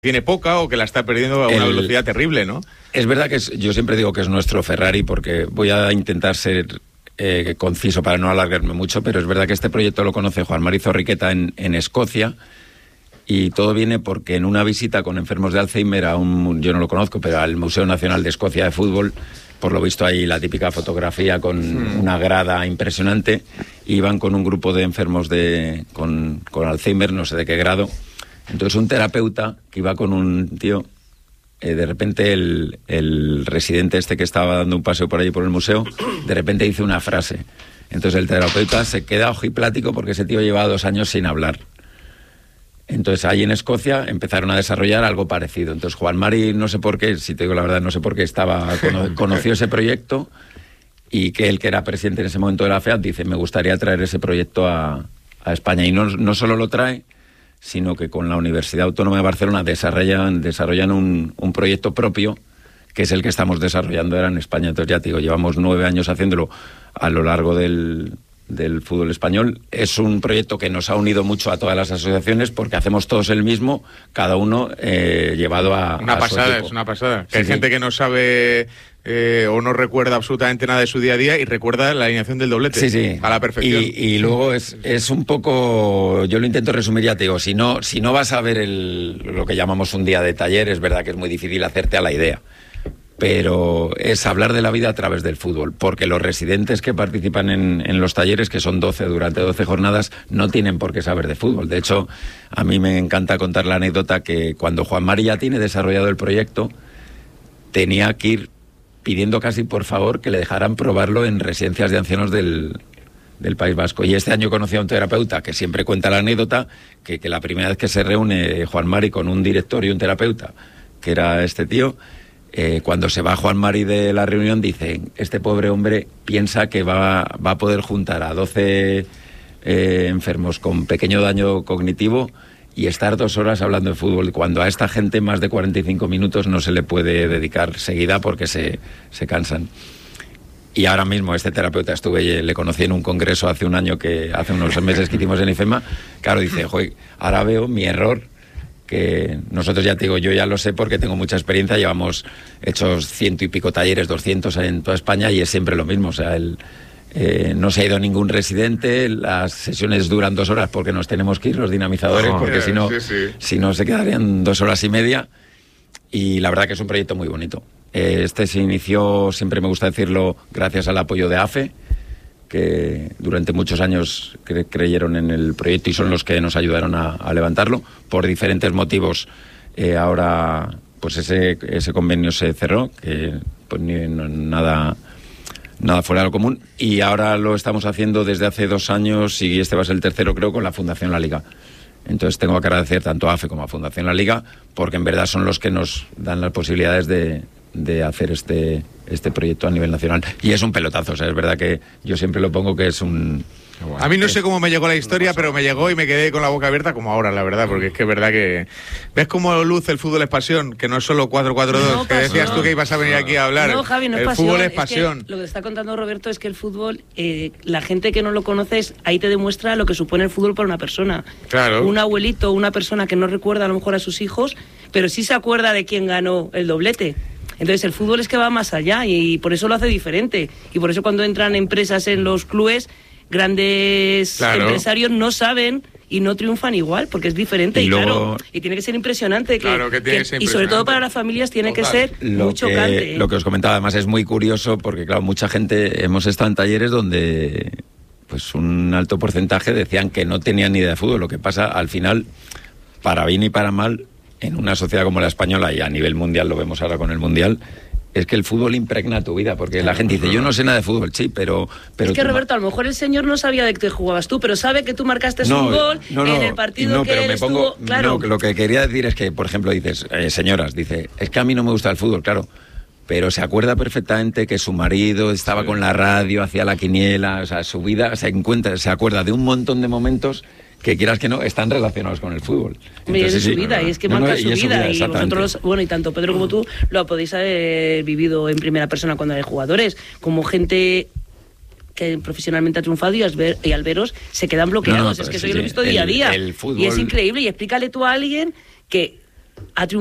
tiene poca o que la está perdiendo a una velocidad terrible, ¿no? Es verdad que yo siempre digo que es nuestro Ferrari, porque voy a intentar ser conciso para no alargarme mucho, pero es verdad que este proyecto lo conoce Juan Mari Zorriqueta en Escocia, y todo viene porque en una visita con enfermos de Alzheimer yo no lo conozco, pero al Museo Nacional de Escocia de Fútbol, por lo visto hay la típica fotografía con una grada impresionante, iban con un grupo de enfermos con Alzheimer, no sé de qué grado. Entonces un terapeuta que iba con un tío, de repente el residente este que estaba dando un paseo por allí por el museo, de repente dice una frase. Entonces el terapeuta se queda ojiplático porque ese tío llevaba 2 años sin hablar. Entonces ahí en Escocia empezaron a desarrollar algo parecido. Entonces Juan Mari, no sé por qué, si te digo la verdad, no sé por qué conoció ese proyecto, y que él, que era presidente en ese momento de la FEAD, dice: me gustaría traer ese proyecto a España. Y no solo lo trae, sino que con la Universidad Autónoma de Barcelona desarrollan un proyecto propio, que es el que estamos desarrollando ahora en España. Entonces ya te digo, llevamos 9 años haciéndolo a lo largo del fútbol español. Es un proyecto que nos ha unido mucho a todas las asociaciones, porque hacemos todos el mismo, cada uno llevado a una pasada, es una pasada. Sí, hay gente que no sabe o no recuerda absolutamente nada de su día a día y recuerda la alineación del doblete a la perfección. Y luego es un poco, yo lo intento resumir, ya te digo, si no vas a ver lo que llamamos un día de taller, es verdad que es muy difícil hacerte a la idea, pero es hablar de la vida a través del fútbol, porque los residentes que participan en los talleres, que son 12 durante 12 jornadas, no tienen por qué saber de fútbol. De hecho, a mí me encanta contar la anécdota que cuando Juan Mari ya tiene desarrollado el proyecto, tenía que ir pidiendo casi por favor que le dejaran probarlo en residencias de ancianos del País Vasco. Y este año conocí a un terapeuta que siempre cuenta la anécdota, que la primera vez que se reúne Juan Mari con un director y un terapeuta, que era este tío, cuando se va Juan Mari de la reunión, dice: este pobre hombre piensa que va a poder juntar a 12 enfermos con pequeño daño cognitivo y estar 2 horas hablando de fútbol, cuando a esta gente más de 45 minutos no se le puede dedicar seguida porque se cansan. Y ahora mismo este terapeuta le conocí en un congreso hace unos meses que hicimos en IFEMA. Claro, dice: joder, ahora veo mi error, que nosotros, ya te digo, yo ya lo sé porque tengo mucha experiencia, llevamos hechos 100 y pico talleres, 200 en toda España, y es siempre lo mismo. O sea, no se ha ido ningún residente, las sesiones duran 2 horas porque nos tenemos que ir los dinamizadores, porque si no se quedarían 2 horas y media, y la verdad que es un proyecto muy bonito. Este se inició, siempre me gusta decirlo, gracias al apoyo de AFE, que durante muchos años creyeron en el proyecto y son los que nos ayudaron a levantarlo. Por diferentes motivos, ahora pues ese convenio se cerró, que pues nada fuera de lo común, y ahora lo estamos haciendo desde hace 2 años, y este va a ser el tercero, creo, con la Fundación La Liga. Entonces tengo que agradecer tanto a AFE como a Fundación La Liga, porque en verdad son los que nos dan las posibilidades de hacer este proyecto a nivel nacional. Y es un pelotazo, o sea, es verdad que yo siempre lo pongo que es un... A mí no sé cómo me llegó la historia, pero me llegó y me quedé con la boca abierta como ahora, la verdad, porque es que es verdad que... ¿Ves cómo luce el fútbol es pasión? Que no es solo 4-4-2, no, que decías tú que ibas a venir aquí a hablar. No, Javi, no es el pasión. Fútbol es pasión. Lo que está contando Roberto es que el fútbol, la gente que no lo conoces, ahí te demuestra lo que supone el fútbol para una persona. Claro. Un abuelito, una persona que no recuerda a lo mejor a sus hijos, pero sí se acuerda de quién ganó el doblete. Entonces el fútbol es que va más allá y por eso lo hace diferente. Y por eso cuando entran empresas en los clubes, grandes empresarios no saben y no triunfan igual, porque es diferente y luego, y tiene que ser impresionante. Y sobre todo para las familias tiene que ser muy chocante. Lo que os comentaba, además, es muy curioso porque, claro, mucha gente hemos estado en talleres donde pues un alto porcentaje decían que no tenían ni idea de fútbol. Lo que pasa, al final, para bien y para mal, en una sociedad como la española, y a nivel mundial lo vemos ahora con el Mundial, es que el fútbol impregna tu vida, porque la gente dice: yo no sé nada de fútbol, sí, pero es que, Roberto, a lo mejor el señor no sabía de qué jugabas tú, pero sabe que tú marcaste un gol en el partido que él estuvo... Claro. Lo que quería decir es que, por ejemplo, dices, señoras, dice: es que a mí no me gusta el fútbol, claro, pero se acuerda perfectamente que su marido estaba con la radio, hacía la quiniela, o sea, su vida se acuerda de un montón de momentos que, quieras que no, están relacionados con el fútbol. Entonces, es de su vida, y es que marca su vida, y vosotros, bueno, y tanto Pedro como tú lo podéis haber vivido en primera persona cuando erais jugadores, como gente que profesionalmente ha triunfado y al veros se quedan bloqueados. Es que eso yo lo he visto día a día, y es increíble. Y explícale tú a alguien que ha triunfado